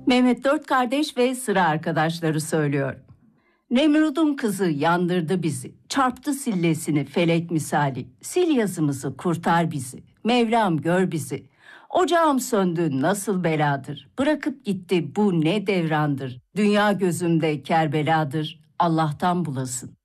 Mehmet dört kardeş ve sıra arkadaşları söylüyor. Nemrud'un kızı yandırdı bizi. Çarptı sillesini felek misali. Sil yazımızı kurtar bizi. Mevlam gör bizi. Ocağım söndü nasıl beladır. Bırakıp gitti bu ne devrandır. Dünya gözümde Kerbeladır. Allah'tan bulasın.